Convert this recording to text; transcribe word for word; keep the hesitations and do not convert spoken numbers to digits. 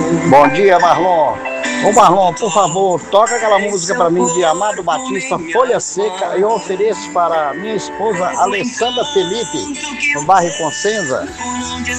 Bom dia, Marlon. Ô Marlon, por favor, toca aquela música para mim de Amado Batista, Folha Seca, eu ofereço para minha esposa Alessandra Felipe, no bairro Consenza.